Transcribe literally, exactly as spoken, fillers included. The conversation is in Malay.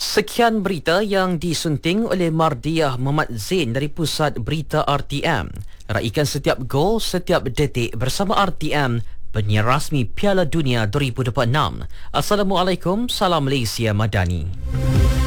Sekian berita yang disunting oleh Mardiah Muhammad Zain dari Pusat Berita R T M. Raikan setiap gol, setiap detik bersama R T M, penyiar rasmi Piala Dunia dua ribu dua puluh enam. Assalamualaikum, salam Malaysia Madani.